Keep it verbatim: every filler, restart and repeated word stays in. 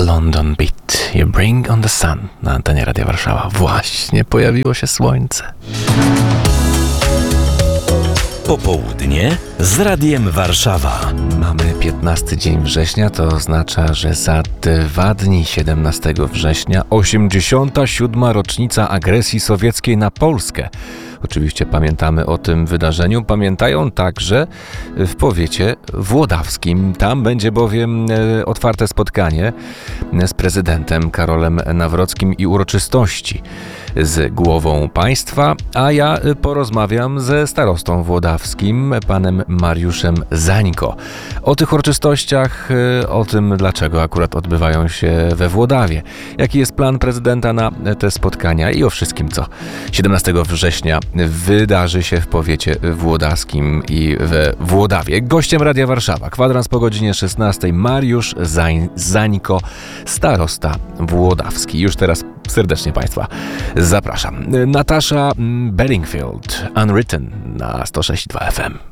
London Beat, You Bring on the Sun na antenie Radia Warszawa. Właśnie pojawiło się słońce. Popołudnie z Radiem Warszawa. Mamy piętnasty dzień września, to oznacza, że za dwa dni, siedemnastego września, osiemdziesiąta siódma rocznica agresji sowieckiej na Polskę. Oczywiście pamiętamy o tym wydarzeniu, pamiętają także w powiecie włodawskim. Tam będzie bowiem otwarte spotkanie z prezydentem Karolem Nawrockim i uroczystości z głową państwa, a ja porozmawiam ze starostą włodawskim, panem Mariuszem Zańko. O tych uroczystościach, o tym, dlaczego akurat odbywają się we Włodawie, jaki jest plan prezydenta na te spotkania i o wszystkim, co siedemnastego września wydarzy się w powiecie włodawskim i we Włodawie. Gościem Radia Warszawa, kwadrans po godzinie szesnastej, Mariusz Zań, Zańko, starosta włodawski. Już teraz serdecznie Państwa zapraszam. Natasza Bedingfield, Unwritten na sto sześć i dwa F M.